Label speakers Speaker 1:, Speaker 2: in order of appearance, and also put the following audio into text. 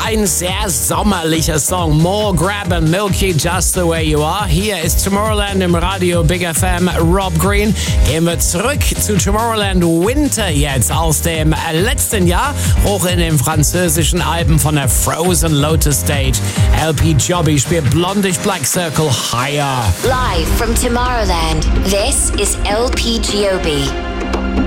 Speaker 1: ein sehr sommerlicher Song. More Grab and Milky, Just the Way You Are. Hier ist Tomorrowland im Radio Big FM. Rob Green. Gehen wir zurück zu Tomorrowland Winter jetzt aus dem letzten Jahr. Hoch in den französischen Alpen von der Frozen Lotus Stage. LP Jobby spielt Blondish Black Circle Higher.
Speaker 2: Live from Tomorrowland, this is LP Giobbi.